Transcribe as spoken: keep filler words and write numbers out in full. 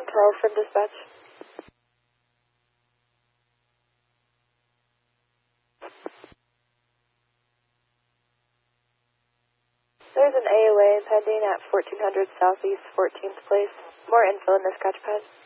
twelve from dispatch. There's an A O A pending at fourteen hundred Southeast fourteenth Place. More info in the sketch pad.